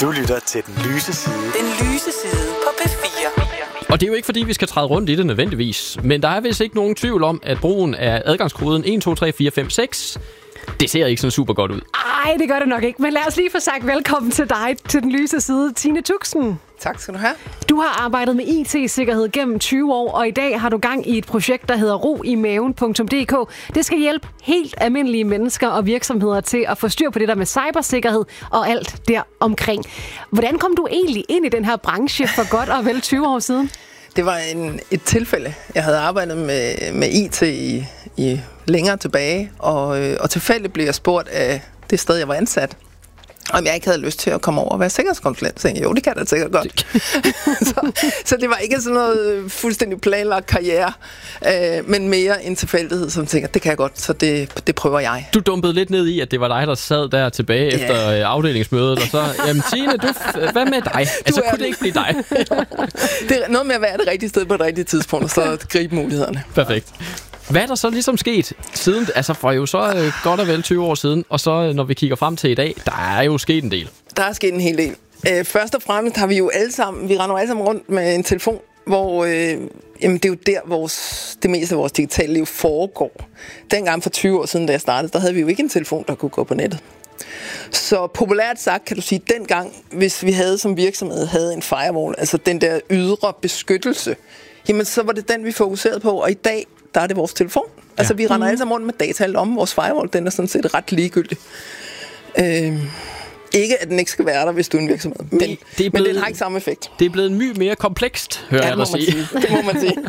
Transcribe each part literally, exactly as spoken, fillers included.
Du lytter til Den Lyse Side. Den Lyse Side på P fire. Og det er jo ikke, fordi vi skal træde rundt i det nødvendigvis. Men der er vist ikke nogen tvivl om, at brugen af adgangskoden et to tre fire fem seks, det ser ikke sådan super godt ud. Ej, det gør det nok ikke. Men lad os lige få sagt velkommen til dig, til Den Lyse Side, Tine Tuxen. Tak skal du have. Du har arbejdet med I T-sikkerhed gennem tyve år, og i dag har du gang i et projekt, der hedder ro i maven punktum d k. Det skal hjælpe helt almindelige mennesker og virksomheder til at få styr på det der med cybersikkerhed og alt deromkring. Hvordan kom du egentlig ind i den her branche for godt og vel tyve år siden? Det var en, et tilfælde. Jeg havde arbejdet med, med I T i, i længere tilbage, og, og tilfældigt blev jeg spurgt af det sted, jeg var ansat, om jeg ikke havde lyst til at komme over og være sikkerhedskonsulent. Så tænkte jeg, jo, det kan jeg da sikkert godt. så, så det var ikke sådan noget fuldstændig planlagt karriere, øh, men mere en tilfældighed, som tænker, det kan jeg godt, så det, det prøver jeg. Du dumpede lidt ned i, at det var dig, der sad der tilbage yeah. efter øh, afdelingsmødet, og så, jamen Tine, du, hvad med dig? Altså, kunne det ikke blive dig? Det er noget med at være det rigtige sted på det rigtige tidspunkt, og så gribe mulighederne. Perfekt. Hvad er der så ligesom sket siden, altså for jo så øh, godt og vel tyve år ssiden, og så øh, når vi kigger frem til i dag, der er jo sket en del. Der er sket en hel del. Øh, først og fremmest har vi jo alle sammen, vi render alle sammen rundt med en telefon, hvor øh, jamen, det er jo der, vores, det meste af vores digitale liv foregår. Dengang for tyve år siden, da jeg startede, der havde vi jo ikke en telefon, der kunne gå på nettet. Så populært sagt kan du sige, at dengang, hvis vi havde som virksomhed havde en firewall, altså den der ydre beskyttelse, jamen så var det den, vi fokuserede på, og i dag, der er det vores telefon. Altså, ja. vi render mm. alle sammen rundt med data om vores firewall. Den er sådan set ret ligegyldig. Øh, ikke, at den ikke skal være der, hvis du er en virksomhed. Men, det, det er blevet, men den har ikke samme effekt. Det er blevet en my mere komplekst, hører ja, jeg dig sige. sige. Det må man sige.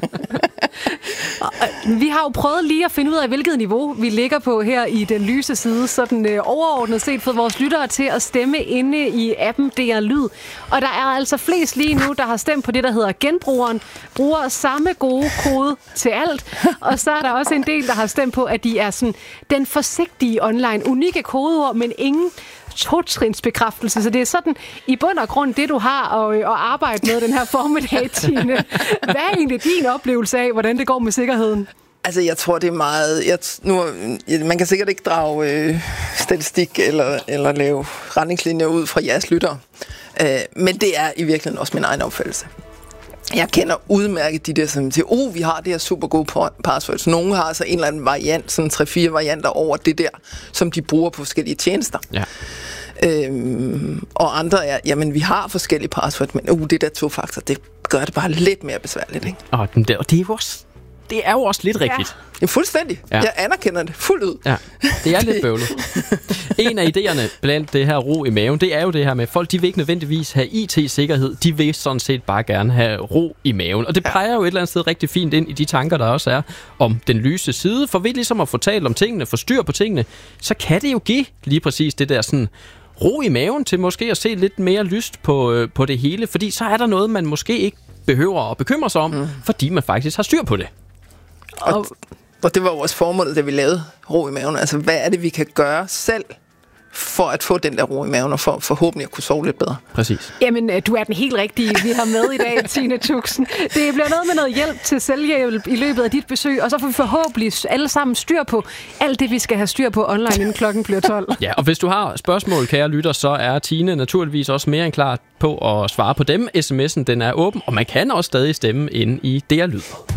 Vi har jo prøvet lige at finde ud af, hvilket niveau vi ligger på her i Den Lyse Side, sådan øh, overordnet set fået vores lyttere til at stemme inde i appen D R Lyd. Og der er altså flest lige nu, der har stemt på det, der hedder genbrugeren, bruger samme gode kode til alt. Og så er der også en del, der har stemt på, at de er sådan den forsigtige online, unikke kodeord, men ingen to-trinsbekræftelse. Så det er sådan i bund og grund det, du har at, at arbejde med den her formiddag, Tine. Hvad er egentlig din oplevelse af, hvordan det går med sikkerheden? Altså, jeg tror, det er meget... Jeg, nu, man kan sikkert ikke drage øh, statistik eller, eller lave retningslinjer ud fra jeres lyttere. Øh, men det er i virkeligheden også min egen opfattelse. Jeg kender udmærket de der, som siger, oh, vi har det her super gode passwords. Nogle har altså en eller anden variant, sådan tre-fire varianter over det der, som de bruger på forskellige tjenester. Ja. Øhm, og andre er, jamen vi har forskellige passwords, men uh, det der to-faktor, det gør det bare lidt mere besværligt, ikke? Og den der, og det er jo også, det er jo også lidt ja. rigtigt. Ja, fuldstændig. Ja. Jeg anerkender det fuldt ud. Ja, det er lidt bøvlet. En af idéerne blandt det her ro i maven, det er jo det her med, folk de vil ikke nødvendigvis have I T-sikkerhed, de vil sådan set bare gerne have ro i maven. Og det peger ja. jo et eller andet sted rigtig fint ind i de tanker, der også er om Den Lyse Side. For ved ligesom at få talt om tingene, få styr på tingene, så kan det jo give lige præcis det der sådan ro i maven til måske at se lidt mere lyst på, øh, på det hele. Fordi så er der noget, man måske ikke behøver at bekymre sig om, mm. fordi man faktisk har styr på det. Og, og det var vores formål, da vi lavede ro i maven. Altså, hvad er det, vi kan gøre selv, for at få den der ro i maven, og for forhåbentlig at kunne sove lidt bedre? Præcis. Jamen, du er den helt rigtige, vi har med i dag, Tine Tuxen. Det bliver noget med noget hjælp til selvhjælp i løbet af dit besøg, og så får vi forhåbentlig alle sammen styr på alt det, vi skal have styr på online, inden klokken bliver tolv. Ja, og hvis du har spørgsmål, kære lytter, så er Tine naturligvis også mere end klar på at svare på dem. S M S'en, den er åben, og man kan også stadig stemme inde i D R Lyd.